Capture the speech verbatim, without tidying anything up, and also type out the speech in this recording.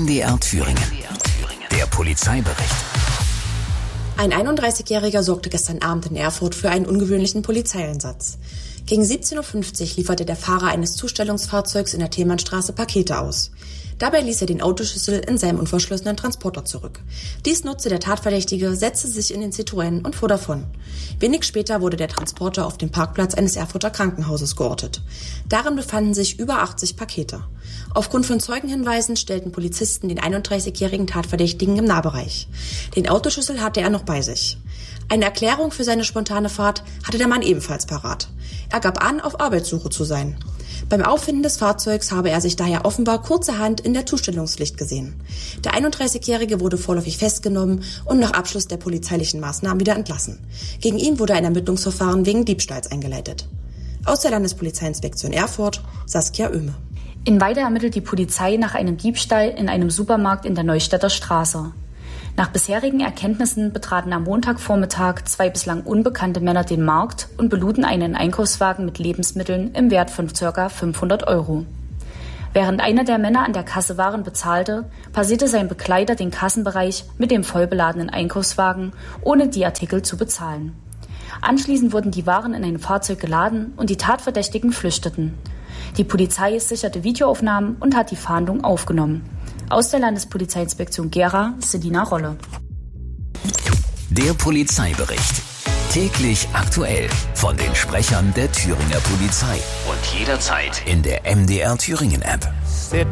D R Thüringen. Der Polizeibericht. Ein einunddreißigjähriger sorgte gestern Abend in Erfurt für einen ungewöhnlichen Polizeieinsatz. Gegen siebzehn Uhr fünfzig lieferte der Fahrer eines Zustellungsfahrzeugs in der Thälmannstraße Pakete aus. Dabei ließ er den Autoschlüssel in seinem unverschlossenen Transporter zurück. Dies nutzte der Tatverdächtige, setzte sich in den Citroën und fuhr davon. Wenig später wurde der Transporter auf dem Parkplatz eines Erfurter Krankenhauses geortet. Darin befanden sich über achtzig Pakete. Aufgrund von Zeugenhinweisen stellten Polizisten den einunddreißigjährigen Tatverdächtigen im Nahbereich. Den Autoschlüssel hatte er noch bei sich. Eine Erklärung für seine spontane Fahrt hatte der Mann ebenfalls parat. Er gab an, auf Arbeitssuche zu sein. Beim Auffinden des Fahrzeugs habe er sich daher offenbar kurzerhand in der Zustellungspflicht gesehen. Der einunddreißigjährige wurde vorläufig festgenommen und nach Abschluss der polizeilichen Maßnahmen wieder entlassen. Gegen ihn wurde ein Ermittlungsverfahren wegen Diebstahls eingeleitet. Aus der Landespolizeiinspektion Erfurt, Saskia Oehme. In Weide ermittelt die Polizei nach einem Diebstahl in einem Supermarkt in der Neustädter Straße. Nach bisherigen Erkenntnissen betraten am Montagvormittag zwei bislang unbekannte Männer den Markt und beluden einen Einkaufswagen mit Lebensmitteln im Wert von ca. fünfhundert Euro. Während einer der Männer an der Kasse Waren bezahlte, passierte sein Begleiter den Kassenbereich mit dem vollbeladenen Einkaufswagen, ohne die Artikel zu bezahlen. Anschließend wurden die Waren in ein Fahrzeug geladen und die Tatverdächtigen flüchteten. Die Polizei sicherte Videoaufnahmen und hat die Fahndung aufgenommen. Aus der Landespolizeiinspektion Gera, Selina Rolle. Der Polizeibericht. Täglich aktuell von den Sprechern der Thüringer Polizei. Und jederzeit in der M D R Thüringen App.